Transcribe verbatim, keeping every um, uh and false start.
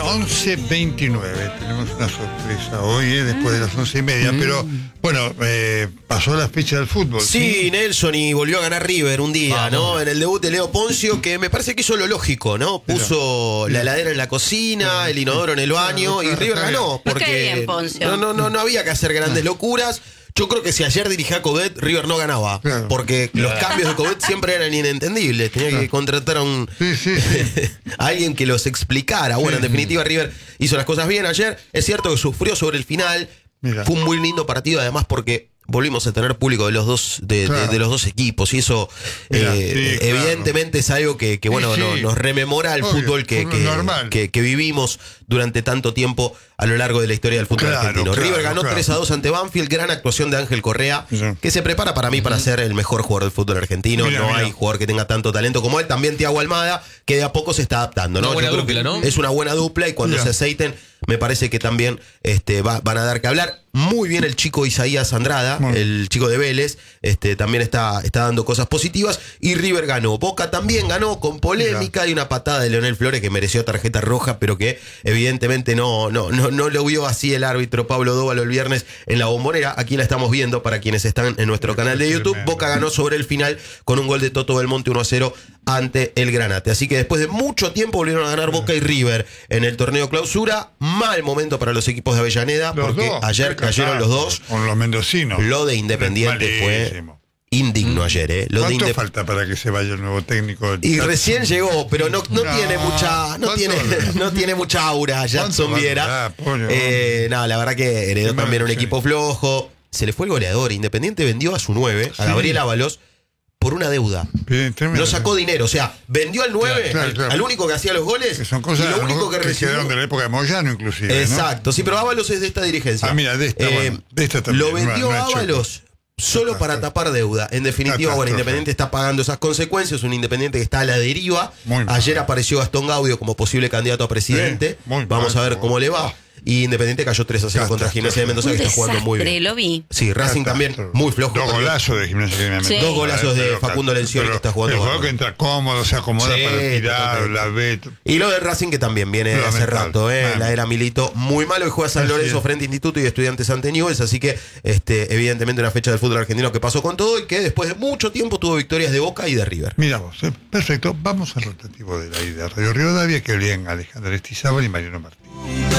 once veintinueve. Tenemos una sorpresa hoy, eh, después de las once y media. Mm. Pero, bueno, eh, pasó la fecha del fútbol. Sí, ¿sí? Nelson, y volvió a ganar River un día, ah, ¿no? En el debut de Leo Poncio, que me parece que hizo lo lógico, ¿no? Puso Mira. la heladera en la cocina, el inodoro en el baño, claro, y River ganó. Porque bien, Poncio. No, no, no, no había que hacer grandes locuras. Yo creo que si ayer dirigía Coudet, River no ganaba. Claro. Porque los cambios de Coudet siempre eran inentendibles. Tenía claro. que contratar a un sí, sí, sí. a alguien que los explicara. Bueno, sí, en definitiva, River hizo las cosas bien ayer. Es cierto que sufrió sobre el final. Mira. Fue un muy lindo partido, además, porque volvimos a tener público de los dos de, claro. de, de los dos equipos, y eso Mira, eh, sí, evidentemente claro. es algo que, que bueno sí, sí. No, nos rememora el Obvio, fútbol que, que, que, que vivimos durante tanto tiempo a lo largo de la historia del fútbol claro, argentino. Claro, River ganó claro. tres a dos ante Banfield, gran actuación de Ángel Correa, sí. que se prepara para mí para ser el mejor jugador del fútbol argentino. Mira, no mira. hay jugador que tenga tanto talento como él. También Thiago Almada, que de a poco se está adaptando, ¿no? Una buena Yo creo dupla, que ¿no? Es una buena dupla, y cuando mira. se aceiten me parece que también este, va, van a dar que hablar. Muy bien el chico Isaías Andrada, bueno. el chico de Vélez, este, también está, está dando cosas positivas. Y River ganó. Boca también ganó con polémica. Hay una patada de Leonel Flores que mereció tarjeta roja, pero que evidentemente no, no, no, no lo vio así el árbitro Pablo Dóvalo el viernes en la Bombonera. Aquí la estamos viendo para quienes están en nuestro canal de YouTube. Boca ganó sobre el final con un gol de Toto Belmonte, uno a cero ante el Granate. Así que después de mucho tiempo volvieron a ganar Boca y River en el torneo clausura. Mal momento para los equipos de Avellaneda, los porque dos, ayer cayeron los dos. Con los mendocinos. Lo de Independiente fue indigno ayer, ¿eh? Lo ¿Cuánto de falta para que se vaya el nuevo técnico? Y recién llegó, pero no, no, no tiene mucha no tiene, no tiene mucha aura Jadson Viera. Eh, no, la verdad que heredó también un equipo flojo. Se le fue el goleador. Independiente vendió a su nueve, a Gabriel Ábalos, por una deuda. Bien, no sacó dinero, o sea, vendió al nueve, claro, claro, claro. al único que hacía los goles, que son cosas y lo único que, que recibió quedaron de la época de Moyano, inclusive. Exacto, ¿no? Sí, pero Ábalos es de esta dirigencia. Ah, mira, de esta, eh, bueno, de esta también. Lo vendió a Ábalos solo para tapar deuda. En definitiva, bueno, Independiente está pagando esas consecuencias. Un Independiente que está a la deriva. Ayer apareció Gastón Gaudio como posible candidato a presidente. Sí, Vamos mal, a ver cómo le va. Y Independiente cayó tres a cero contra Gimnasia de Mendoza, que está jugando muy bien. Lo vi. Sí, Racing también muy flojo. Dos golazos de Gimnasia de Mendoza. Sí. Dos golazos de Facundo Lencioni, que está jugando. El juego que entra cómodo, se acomoda sí, para tirar, la ve. Y lo de Racing, que también viene de hace rato, ¿eh? La era Milito muy malo, y juega San Lorenzo frente a Instituto y Estudiantes ante Newell's. Así que, este, evidentemente, una fecha del fútbol argentino que pasó con todo, y que después de mucho tiempo tuvo victorias de Boca y de River. Mira vos, eh, perfecto. Vamos al rotativo de la ida. Radio Rivadavia, que bien Alejandra Estizábal y Mariano Martín.